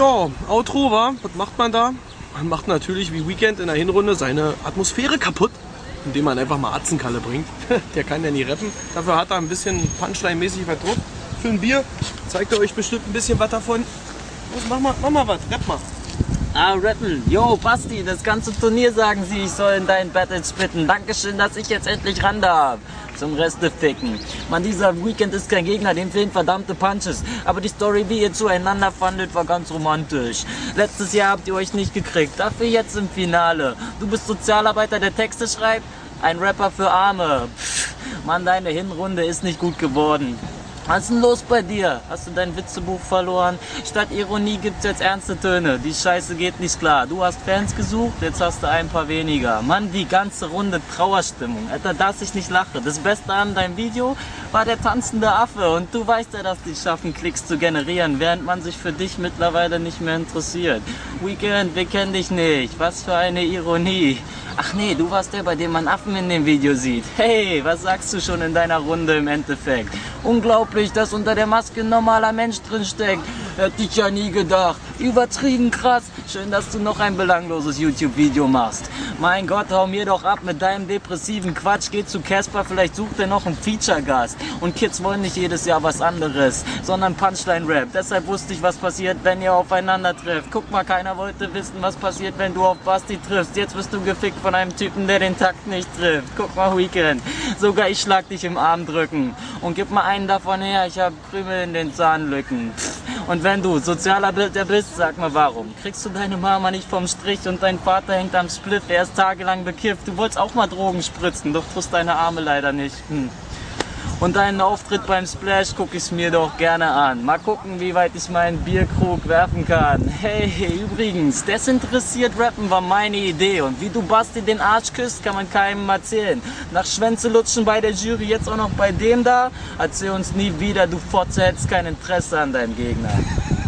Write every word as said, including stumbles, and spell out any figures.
Ja, Outro war, was macht man da? Man macht natürlich wie Weekend in der Hinrunde seine Atmosphäre kaputt, indem man einfach mal Atzenkalle bringt. Der kann ja nie rappen. Dafür hat er ein bisschen Punchline-mäßig was drauf. Für ein Bier zeigt er euch bestimmt ein bisschen was davon. Los, mach mal, mach mal was, rapp mal. Ah, rappen. Yo, Basti, das ganze Turnier sagen sie, ich soll in deinen Battles spitten. Dankeschön, dass ich jetzt endlich ran darf. Zum Reste ficken. Man, dieser Weekend ist kein Gegner, dem fehlen verdammte Punches. Aber die Story, wie ihr zueinander fandet, war ganz romantisch. Letztes Jahr habt ihr euch nicht gekriegt, dafür jetzt im Finale. Du bist Sozialarbeiter, der Texte schreibt, ein Rapper für Arme. Pff, Mann, deine Hinrunde ist nicht gut geworden. Was ist denn los bei dir? Hast du dein Witzebuch verloren? Statt Ironie gibt's jetzt ernste Töne. Die Scheiße geht nicht klar. Du hast Fans gesucht, jetzt hast du ein paar weniger. Mann, die ganze Runde Trauerstimmung. Alter, dass ich nicht lache. Das Beste an deinem Video war der tanzende Affe. Und du weißt ja, dass die schaffen, Klicks zu generieren, während man sich für dich mittlerweile nicht mehr interessiert. Weekend, wir kennen dich nicht. Was für eine Ironie. Ach nee, du warst der, bei dem man Affen in dem Video sieht. Hey, was sagst du schon in deiner Runde im Endeffekt? Unglaublich, dass unter der Maske ein normaler Mensch drin steckt. Hätte ich ja nie gedacht. Übertrieben krass. Schön, dass du noch ein belangloses YouTube-Video machst. Mein Gott, hau mir doch ab mit deinem depressiven Quatsch. Geh zu Casper, vielleicht sucht er noch einen Feature-Gast. Und Kids wollen nicht jedes Jahr was anderes, sondern Punchline-Rap. Deshalb wusste ich, was passiert, wenn ihr aufeinander trefft. Guck mal, keiner wollte wissen, was passiert, wenn du auf Basti triffst. Jetzt wirst du gefickt von einem Typen, der den Takt nicht trifft. Guck mal, Weekend. Sogar ich schlag dich im Arm drücken. Und gib mal einen davon her, ich hab Krümel in den Zahnlücken. Und wenn du sozialer Bilder bist, sag mal warum. Kriegst du deine Mama nicht vom Strich und dein Vater hängt am Spliff, er ist tagelang bekifft. Du wolltest auch mal Drogen spritzen, doch tust deine Arme leider nicht. Hm. Und deinen Auftritt beim Splash guck ich's mir doch gerne an. Mal gucken, wie weit ich meinen Bierkrug werfen kann. Hey, übrigens, desinteressiert rappen war meine Idee. Und wie du Basti den Arsch küsst, kann man keinem erzählen. Nach Schwänze lutschen bei der Jury, jetzt auch noch bei dem da. Erzähl uns nie wieder, du Fotze, hättest kein Interesse an deinem Gegner.